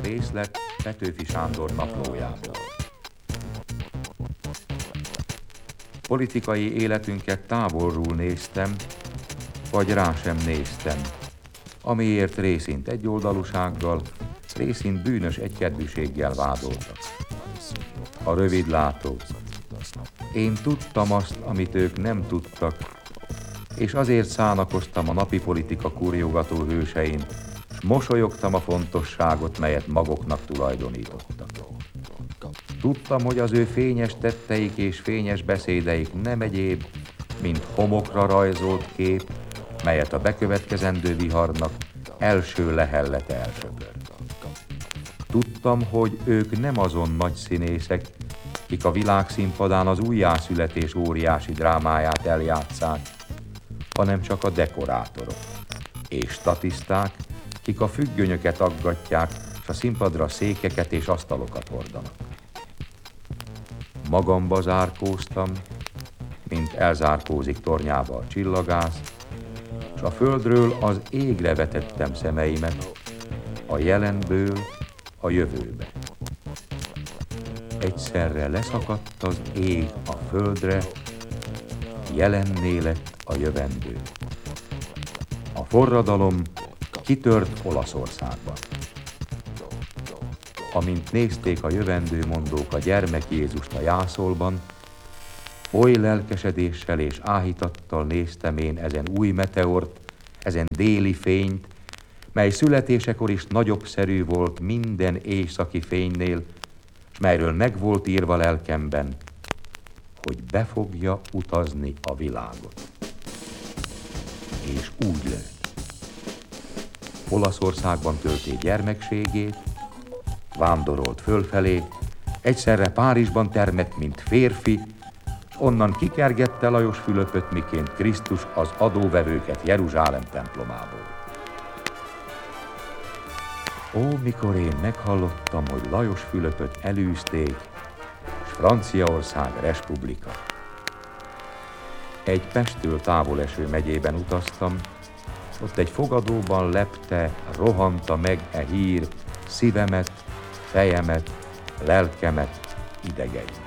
részlet Petőfi Sándor naplójából. Politikai életünket távolról néztem, vagy rá sem néztem, amiért részint egyoldalúsággal, részint bűnös egykedvűséggel vádoltak. A rövidlátó. Én tudtam azt, amit ők nem tudtak, és azért szánakoztam a napi politika kurjogató hősein, s mosolyogtam a fontosságot, melyet maguknak tulajdonítottak. Tudtam, hogy az ő fényes tetteik és fényes beszédeik nem egyéb, mint homokra rajzolt kép, melyet a bekövetkezendő viharnak első lehellete elsöpör. Tudtam, hogy ők nem azon nagy színészek, kik a világszínpadán az újjászületés óriási drámáját eljátszák, hanem csak a dekorátorok és statiszták, kik a függönyöket aggatják, s a színpadra székeket és asztalokat hordanak. Magamba zárkóztam, mint elzárkózik tornyába a csillagász, s a földről az égre vetettem szemeimet, a jelenből a jövőbe. Egyszerre leszakadt az ég a földre, jelenné lett a jövendő. A forradalom kitört Olaszországba. Amint nézték a jövendőmondók a gyermek Jézust a jászolban, oly lelkesedéssel és áhítattal néztem én ezen új meteort, ezen déli fényt, mely születésekor is nagyobbszerű volt minden éjszaki fénynél, s melyről meg volt írva lelkemben, hogy be fogja utazni a világot. És úgy lett. Olaszországban tölté gyermekségét, vándorolt fölfelé, egyszerre Párizsban termett, mint férfi, s onnan kikergette Lajos Fülöpöt, miként Krisztus az adóvevőket Jeruzsálem templomából. Ó, mikor én meghallottam, hogy Lajos Fülöpöt elűzték, s Franciaország respublika. Egy Pesttől távol eső megyében utaztam, ott egy fogadóban lepte, rohanta meg e hír szívemet, fejemet, lelkemet, idegeim.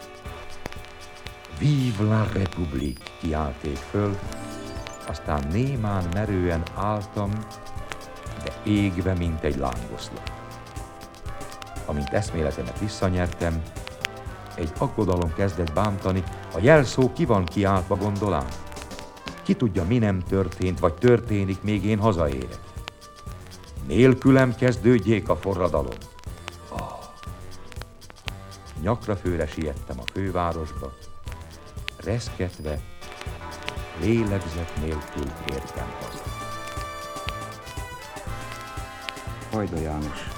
Vive la République, kiálték föl, aztán némán merően álltam, de égve, mint egy lángoszlop. Amint eszméletemet visszanyertem, egy aggodalom kezdett bántani, a jelszó ki van kiáltva, gondolám. Ki tudja, mi nem történt, vagy történik, még én hazaérek. Nélkülem kezdődjék a forradalom. Nyakrafőre siettem a fővárosba, reszketve, lélegzet nélkül értem haza. Hajda János.